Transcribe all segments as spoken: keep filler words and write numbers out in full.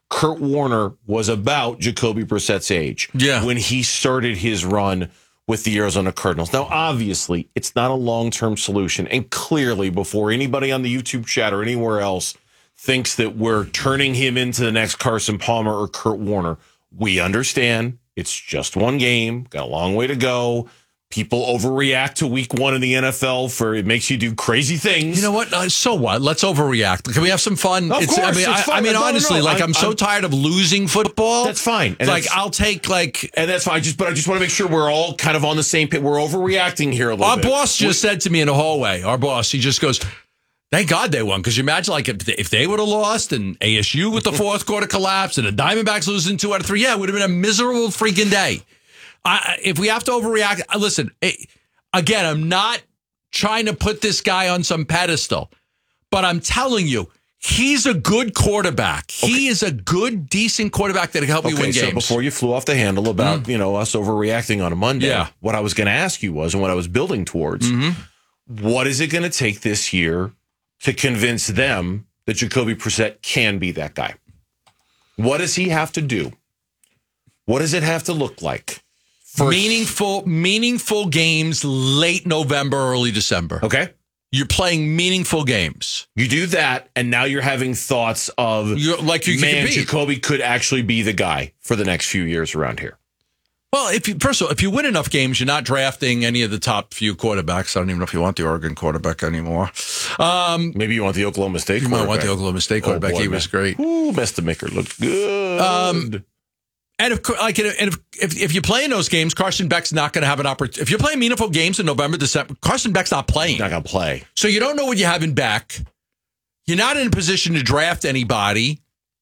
Kurt Warner was about Jacoby Brissett's age yeah. when he started his run with the Arizona Cardinals. Now, obviously, it's not a long-term solution. And clearly, before anybody on the YouTube chat or anywhere else thinks that we're turning him into the next Carson Palmer or Kurt Warner, we understand it's just one game, got a long way to go. People overreact to week one in the N F L for it makes you do crazy things. You know what? Uh, so what? Let's overreact. Can we have some fun? Of it's, course, I mean, it's I, fun. I mean, No, no, honestly, no. like I'm, I'm so I'm, tired of losing football. That's fine. And like that's, I'll take like, and that's fine. Just, but I just want to make sure we're all kind of on the same page. We're overreacting here a little our bit. Our boss just we, said to me in the hallway. Our boss, he just goes, "Thank God they won." Because you imagine, like, if they, if they would have lost and A S U with the fourth quarter collapse and the Diamondbacks losing two out of three, yeah, it would have been a miserable freaking day. I, if we have to overreact, listen. It, Again, I'm not trying to put this guy on some pedestal, but I'm telling you, he's a good quarterback. Okay. He is a good, decent quarterback that can help okay, you win so games. Before you flew off the handle about mm. you know us overreacting on a Monday, yeah. what I was going to ask you was, and what I was building towards, mm-hmm. what is it going to take this year to convince them that Jacoby Brissett can be that guy? What does he have to do? What does it have to look like? For meaningful, meaningful games late November, early December. Okay. You're playing meaningful games. You do that, and now you're having thoughts of, you're, like you man, could be. Jacoby could actually be the guy for the next few years around here. Well, if you, first of all, if you win enough games, you're not drafting any of the top few quarterbacks. I don't even know if you want the Oregon quarterback anymore. Um, Maybe you want the Oklahoma State you quarterback. You might want the Oklahoma State quarterback. Oh boy, he man. was great. Ooh, Mester Maker looked good. Um, And if like and if, if if you play in those games, Carson Beck's not going to have an opportunity. If you're playing meaningful games in November, December, Carson Beck's not playing. He's not going to play. So you don't know what you have in Beck. You're not in a position to draft anybody.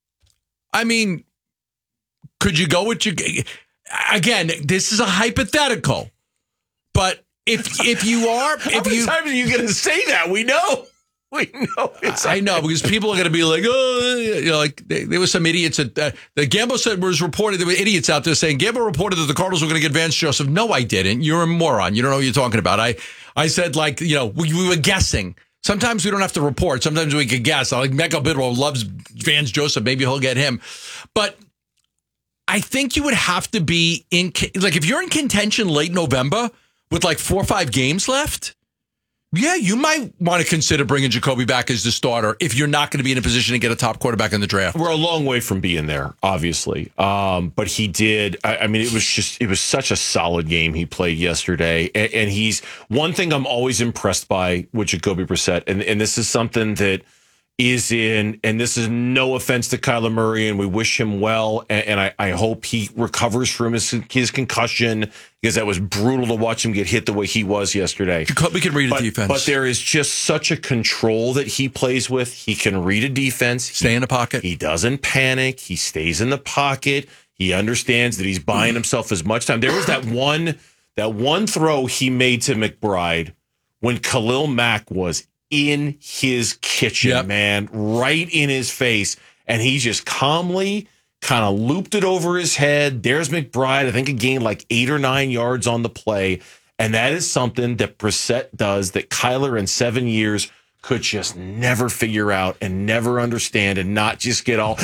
I mean, could you go with you? Again, this is a hypothetical, but if if you are, how if many you, times are you going to say that? We know. We know it's I know because people are going to be like, oh, you know, like they, there were some idiots at uh, the Gamble said was reported. There were idiots out there saying Gamble reported that the Cardinals were going to get Vance Joseph. No, I didn't. You're a moron. You don't know what you're talking about. I, I said like, you know, we, we were guessing. Sometimes we don't have to report. Sometimes we could guess. Like Michael Bidwell loves Vance Joseph. Maybe he'll get him. But I think you would have to be in like if you're in contention late November with like four or five games left. Yeah, you might want to consider bringing Jacoby back as the starter if you're not going to be in a position to get a top quarterback in the draft. We're a long way from being there, obviously. Um, but he did. I, I mean, it was just it was such a solid game he played yesterday. And, and he's one thing I'm always impressed by with Jacoby Brissett, and, and this is something that is in, and this is no offense to Kyler Murray, and we wish him well, and, and I, I hope he recovers from his, his concussion, because that was brutal to watch him get hit the way he was yesterday. We can read a but, defense. But there is just such a control that he plays with. He can read a defense. Stay he, in the pocket. He doesn't panic. He stays in the pocket. He understands that he's buying himself as much time. There was that one, that one throw he made to McBride when Khalil Mack was in his kitchen, yep. man, right in his face. And he just calmly kind of looped it over his head. There's McBride. I think he gained like eight or nine yards on the play. And that is something that Brissett does that Kyler in seven years could just never figure out and never understand and not just get all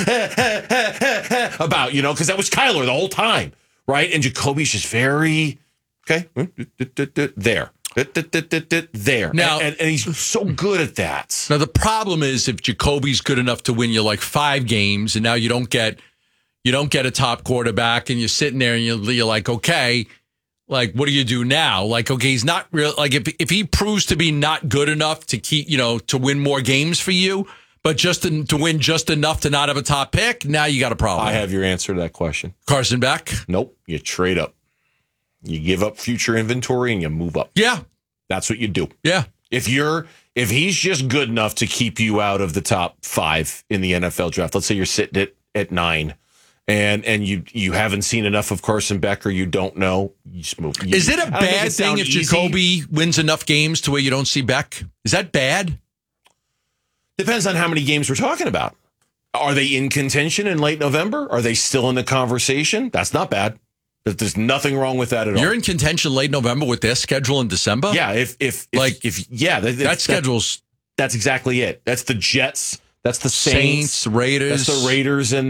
about, you know, because that was Kyler the whole time, right? And Jacoby's just very, okay, there. There. Now, and, and, and he's so good at that. Now, the problem is if Jacoby's good enough to win you like five games and now you don't get you don't get a top quarterback and you're sitting there and you're, you're like, okay, like, what do you do now? Like, okay, he's not real. Like, if, if he proves to be not good enough to keep, you know, to win more games for you, but just to, to win just enough to not have a top pick, now you got a problem. I have your answer to that question. Carson Beck? Nope. You trade up. You give up future inventory and you move up. Yeah. That's what you do. Yeah. If you're if he's just good enough to keep you out of the top five in the N F L draft, let's say you're sitting at, at nine and and you you haven't seen enough of Carson Beck or you don't know, you just move. You, Is it a bad thing if easy. Jacoby wins enough games to where you don't see Beck? Is that bad? Depends on how many games we're talking about. Are they in contention in late November? Are they still in the conversation? That's not bad. There's nothing wrong with that at all. You're in contention late November with their schedule in December? Yeah, if if, if like if yeah, that, that schedule's that's exactly it. That's the Jets. That's the Saints, Saints Raiders. That's the Raiders and